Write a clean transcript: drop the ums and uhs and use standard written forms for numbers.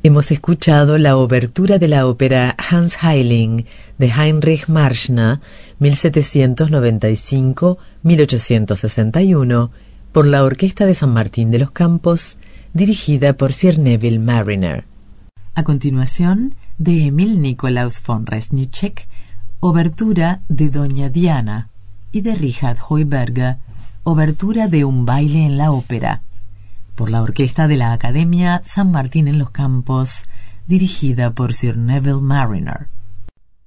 Hemos escuchado la obertura de la ópera Hans Heiling de Heinrich Marschner, 1795-1861, por la Orquesta de San Martín de los Campos, dirigida por Sir Neville Marriner. A continuación, de Emil Nikolaus von Resnicek, obertura de Doña Diana, y de Richard Heuberger, obertura de Un baile en la ópera, por la Orquesta de la Academia San Martín en los Campos, dirigida por Sir Neville Marriner.